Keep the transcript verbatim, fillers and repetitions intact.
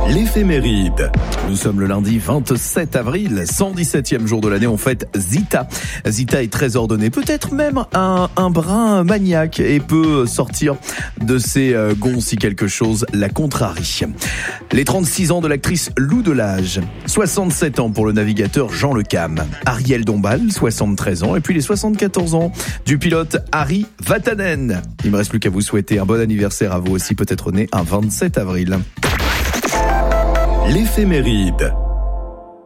L'éphéméride. Nous sommes le lundi vingt-sept avril, cent dix-septième jour de l'année, on fête Zita. Zita est très ordonnée, peut-être même un, un brin maniaque et peut sortir de ses euh, gonds si quelque chose la contrarie. Les trente-six ans de l'actrice Lou Delage, soixante-sept ans pour le navigateur Jean Le Cam, Ariel Dombal, soixante-treize ans, et puis les soixante-quatorze ans du pilote Harry Vatanen. Il me reste plus qu'à vous souhaiter un bon anniversaire à vous aussi, peut-être né un vingt-sept avril. L'éphéméride.